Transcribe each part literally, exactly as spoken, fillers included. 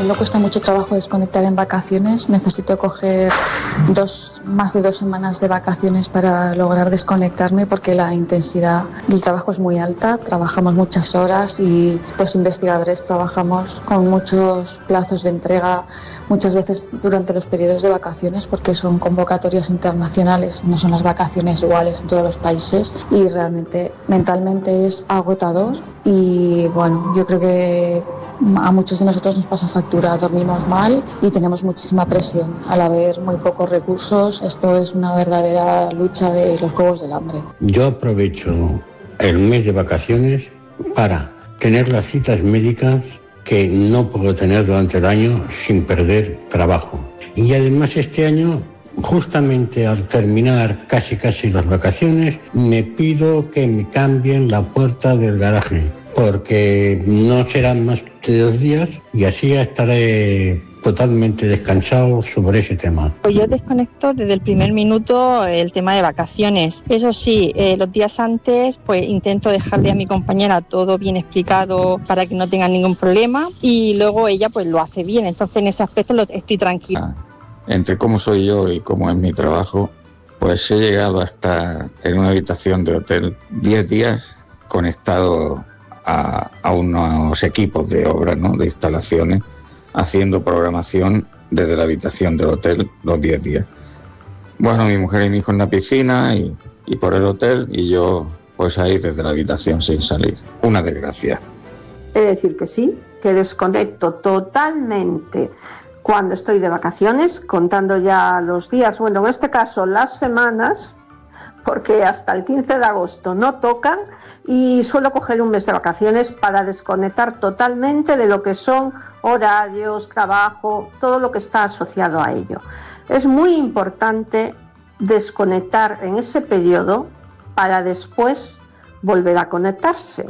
mí me cuesta mucho trabajo desconectar en vacaciones. Necesito coger dos, más de dos semanas de vacaciones para lograr desconectarme porque la intensidad del trabajo es muy alta. Trabajamos muchas horas y los investigadores trabajamos con muchos plazos de entrega, muchas veces durante los periodos de vacaciones porque son convocatorias internacionales, no son las vacaciones iguales en todos los países y realmente mentalmente es agotador y bueno, yo creo que a muchos de nosotros nos pasa factura, dormimos mal y tenemos muchísima presión. Al haber muy pocos recursos, esto es una verdadera lucha de los juegos del hambre. Yo aprovecho el mes de vacaciones para tener las citas médicas que no puedo tener durante el año sin perder trabajo. Y además este año, justamente al terminar casi casi las vacaciones, me pido que me cambien la puerta del garaje, porque no serán más de dos días y así estaré totalmente descansado sobre ese tema. Pues yo desconecto desde el primer minuto el tema de vacaciones. Eso sí, eh, los días antes pues intento dejarle a mi compañera todo bien explicado para que no tenga ningún problema y luego ella pues lo hace bien. Entonces en ese aspecto lo, estoy tranquila. Entre cómo soy yo y cómo es mi trabajo, pues he llegado a estar en una habitación de hotel diez días conectado a, a unos equipos de obra, ¿no?, de instalaciones, haciendo programación desde la habitación del hotel los diez días. Bueno, mi mujer y mi hijo en la piscina y, y por el hotel y yo pues ahí desde la habitación sin salir. Una desgracia. He de decir que sí, que desconecto totalmente cuando estoy de vacaciones, contando ya los días, bueno, en este caso las semanas, porque hasta el quince de agosto no tocan y suelo coger un mes de vacaciones para desconectar totalmente de lo que son horarios, trabajo, todo lo que está asociado a ello. Es muy importante desconectar en ese periodo para después volver a conectarse.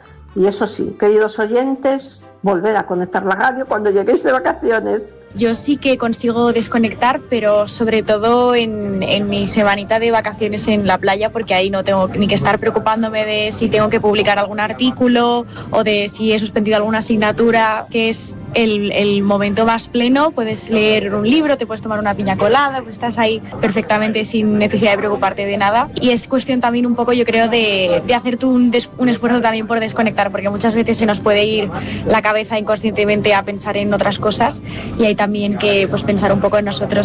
Y eso sí, queridos oyentes, volver a conectar la radio cuando lleguéis de vacaciones. Yo sí que consigo desconectar, pero sobre todo en, en mi semanita de vacaciones en la playa, porque ahí no tengo ni que estar preocupándome de si tengo que publicar algún artículo o de si he suspendido alguna asignatura, que es el, el momento más pleno. Puedes leer un libro, te puedes tomar una piña colada, pues estás ahí perfectamente sin necesidad de preocuparte de nada. Y es cuestión también un poco, yo creo, de, de hacer tú un, des, un esfuerzo también por desconectar, porque muchas veces se nos puede ir la cabeza inconscientemente a pensar en otras cosas y hay también que pues pensar un poco en nosotros.